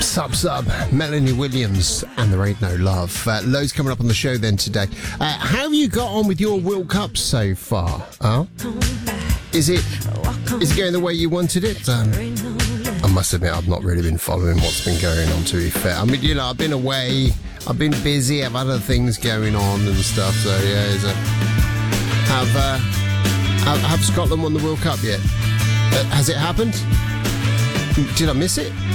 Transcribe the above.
Sub, Melanie Williams, and There Ain't No Love. Loads coming up on the show then today. How have you got on with your World Cup so far? Is it going the way you wanted it? I must admit, I've not really been following what's been going on, to be fair. I mean, I've been away, I've been busy, I've had other things going on and stuff, so yeah, have Scotland won the World Cup yet? Has it happened? Did I miss it?